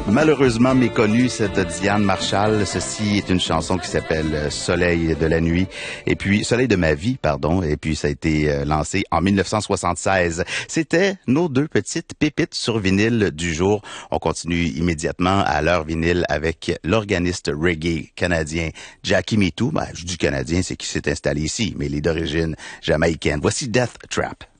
Malheureusement méconnue, cette Diane Marshall. Ceci est une chanson qui s'appelle Soleil de la nuit, et puis Soleil de ma vie, pardon, et puis ça a été lancé en 1976. C'était nos deux petites pépites sur vinyle du jour. On continue immédiatement à l'heure vinyle avec l'organiste reggae canadien Jackie Mittoo. Je dis canadien, c'est qu'il s'est installé ici, mais il est d'origine jamaïcaine. Voici Death Trap.